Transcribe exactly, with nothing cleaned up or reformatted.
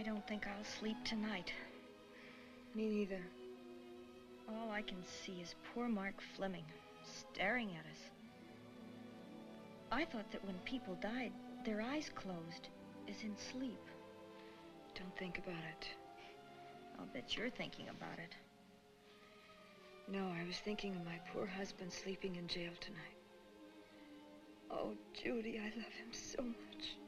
don't think I'll sleep tonight. Me neither. All I can see is poor Mark Fleming, staring at us. I thought that when people died, their eyes closed, as in sleep. Don't think about it. I'll bet you're thinking about it. No, I was thinking of my poor husband sleeping in jail tonight. Oh, Judy, I love him so much.